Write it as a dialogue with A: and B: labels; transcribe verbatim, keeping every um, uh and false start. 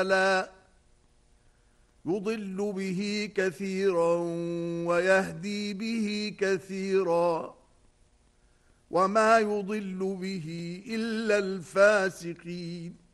A: لا يضل به كثيرا ويهدي به كثيرا وما يضل به إلا الفاسقين